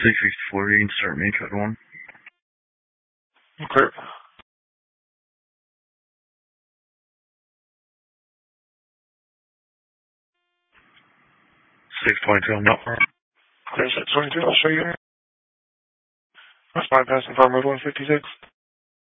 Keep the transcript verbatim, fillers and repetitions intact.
six six four, you can start me, code one. Clear. six twenty-two, I'm not far. Clear six twenty-two, I'll show you. That's bypassing farm road one fifty-six.